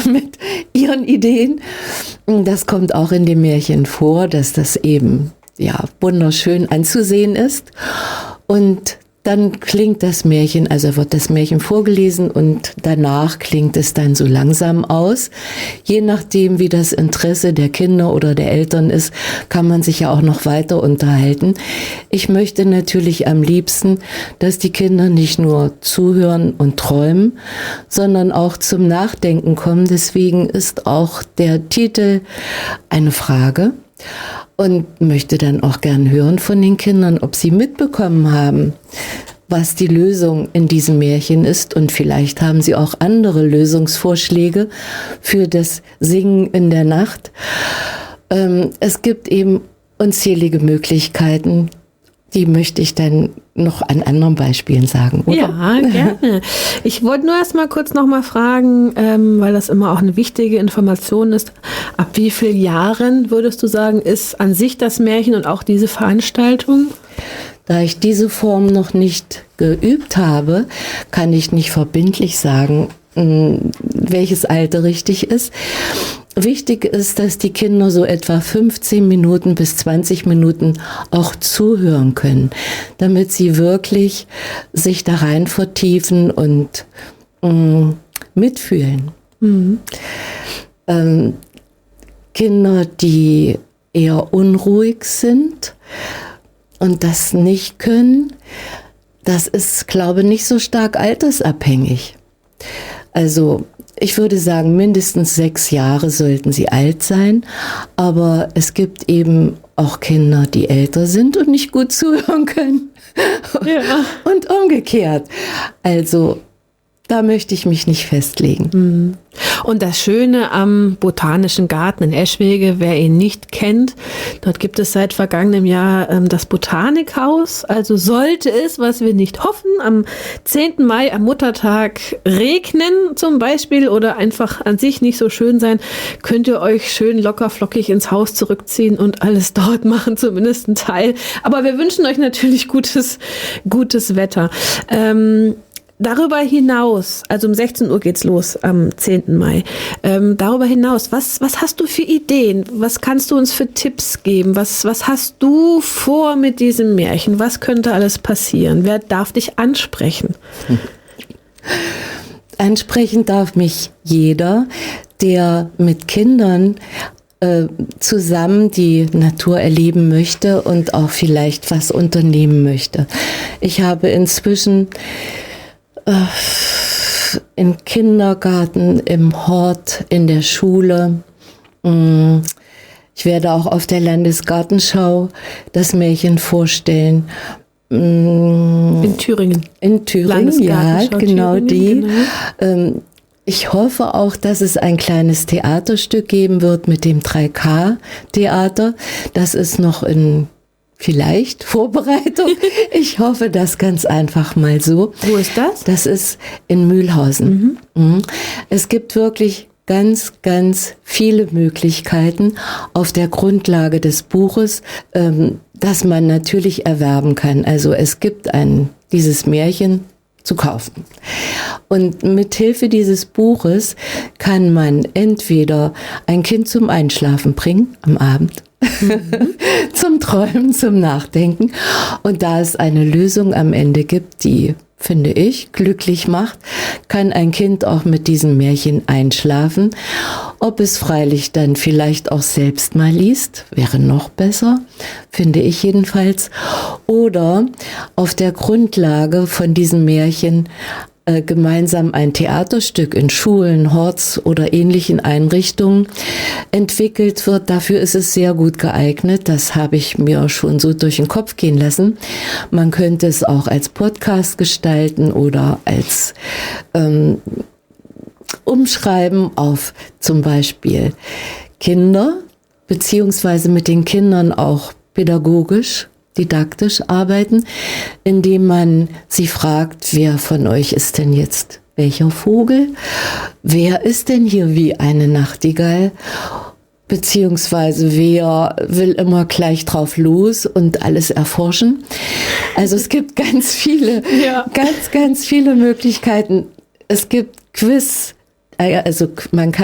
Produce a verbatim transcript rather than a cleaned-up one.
mit ihren Ideen. Das kommt auch in dem Märchen vor, dass das eben ja wunderschön anzusehen ist. Und dann klingt das Märchen, also wird das Märchen vorgelesen und danach klingt es dann so langsam aus. Je nachdem, wie das Interesse der Kinder oder der Eltern ist, kann man sich ja auch noch weiter unterhalten. Ich möchte natürlich am liebsten, dass die Kinder nicht nur zuhören und träumen, sondern auch zum Nachdenken kommen. Deswegen ist auch der Titel eine Frage. Und möchte dann auch gern hören von den Kindern, ob sie mitbekommen haben, was die Lösung in diesem Märchen ist. Und vielleicht haben sie auch andere Lösungsvorschläge für das Singen in der Nacht. Ähm, es gibt eben unzählige Möglichkeiten. Die möchte ich dann noch an anderen Beispielen sagen, oder? Ja, gerne. Ich wollte nur erst mal kurz noch mal fragen, ähm, weil das immer auch eine wichtige Information ist. Ab wie vielen Jahren, würdest du sagen, ist an sich das Märchen und auch diese Veranstaltung? Da ich diese Form noch nicht geübt habe, kann ich nicht verbindlich sagen, welches Alter richtig ist. Wichtig ist, dass die Kinder so etwa fünfzehn Minuten bis zwanzig Minuten auch zuhören können, damit sie wirklich sich da rein vertiefen und mh, mitfühlen. Mhm. Ähm, Kinder, die eher unruhig sind und das nicht können, das ist, glaube ich, nicht so stark altersabhängig. Also ich würde sagen, mindestens sechs Jahre sollten sie alt sein, aber es gibt eben auch Kinder, die älter sind und nicht gut zuhören können. Ja. Und umgekehrt. Also da möchte ich mich nicht festlegen. Und das Schöne am Botanischen Garten in Eschwege, wer ihn nicht kennt, dort gibt es seit vergangenem Jahr ähm, das Botanikhaus. Also sollte es, was wir nicht hoffen, am zehnten Mai, am Muttertag regnen zum Beispiel oder einfach an sich nicht so schön sein, könnt ihr euch schön locker flockig ins Haus zurückziehen und alles dort machen, zumindest ein Teil. Aber wir wünschen euch natürlich gutes, gutes Wetter. Ähm, Darüber hinaus, also um sechzehn Uhr geht's los am zehnten Mai. Ähm, darüber hinaus, was, was hast du für Ideen? Was kannst du uns für Tipps geben? Was, was hast du vor mit diesem Märchen? Was könnte alles passieren? Wer darf dich ansprechen? Ansprechen darf mich jeder, der mit Kindern äh, zusammen die Natur erleben möchte und auch vielleicht was unternehmen möchte. Ich habe inzwischen im Kindergarten, im Hort, in der Schule. Ich werde auch auf der Landesgartenschau das Märchen vorstellen. In Thüringen. In Thüringen, ja, genau Thüringen, die. Genau. Ich hoffe auch, dass es ein kleines Theaterstück geben wird mit dem drei K Theater. Das ist noch in Vielleicht Vorbereitung. Ich hoffe das ganz einfach mal so. Wo ist das? Das ist in Mühlhausen. Mhm. Es gibt wirklich ganz, ganz viele Möglichkeiten auf der Grundlage des Buches, ähm, das man natürlich erwerben kann. Also es gibt ein, dieses Märchen zu kaufen. Und mit Hilfe dieses Buches kann man entweder ein Kind zum Einschlafen bringen am Abend, mhm. zum Träumen, zum Nachdenken. Und da es eine Lösung am Ende gibt, die, finde ich, glücklich macht, kann ein Kind auch mit diesem Märchen einschlafen. Ob es freilich dann vielleicht auch selbst mal liest, wäre noch besser, finde ich jedenfalls. Oder auf der Grundlage von diesem Märchen äh, gemeinsam ein Theaterstück in Schulen, Horts oder ähnlichen Einrichtungen entwickelt wird. Dafür ist es sehr gut geeignet. Das habe ich mir schon so durch den Kopf gehen lassen. Man könnte es auch als Podcast gestalten oder als ähm, umschreiben auf zum Beispiel Kinder, beziehungsweise mit den Kindern auch pädagogisch, didaktisch arbeiten, indem man sie fragt, wer von euch ist denn jetzt welcher Vogel? Wer ist denn hier wie eine Nachtigall? Beziehungsweise wer will immer gleich drauf los und alles erforschen? Also es gibt ganz viele, ja. ganz, ganz viele Möglichkeiten. Es gibt Quiz, also man kann